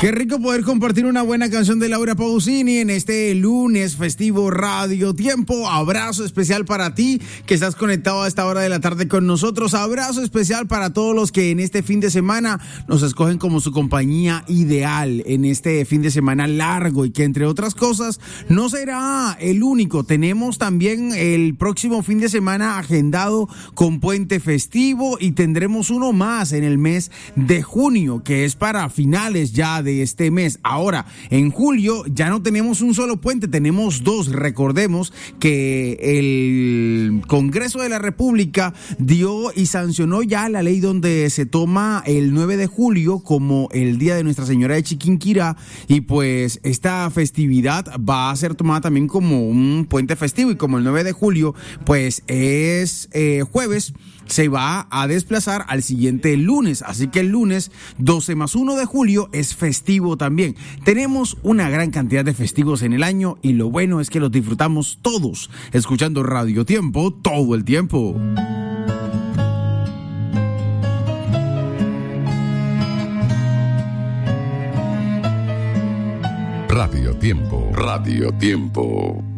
Qué rico poder compartir una buena canción de Laura Pausini en este lunes festivo Radio Tiempo. Abrazo especial para ti que estás conectado a esta hora de la tarde con nosotros. Abrazo especial para todos los que en este fin de semana nos escogen como su compañía ideal en este fin de semana largo y que entre otras cosas no será el único. Tenemos también el próximo fin de semana agendado con puente festivo y tendremos uno más en el mes de junio que es para finales ya de este mes. Ahora, en julio ya no tenemos un solo puente, tenemos dos. Recordemos que el Congreso de la República dio y sancionó ya la ley donde se toma el 9 de julio como el Día de Nuestra Señora de Chiquinquirá y pues esta festividad va a ser tomada también como un puente festivo y como el 9 de julio pues es jueves, se va a desplazar al siguiente lunes, así que el lunes 12+1 de julio es festivo también. Tenemos una gran cantidad de festivos en el año y lo bueno es que los disfrutamos todos, escuchando Radio Tiempo todo el tiempo. Radio Tiempo. Radio Tiempo.